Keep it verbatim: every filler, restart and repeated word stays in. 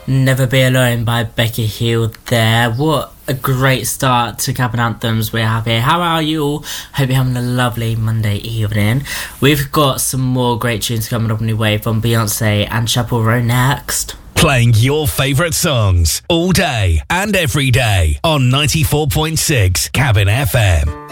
Never Be Alone by Becky Hill there. What a great start to Cabin Anthems we have here. How are you all? Hope you're having a lovely Monday evening. We've got some more great tunes coming up on your way from Beyonce and Chapel Roan next. Playing your favourite songs all day and every day on ninety-four point six Cabin F M.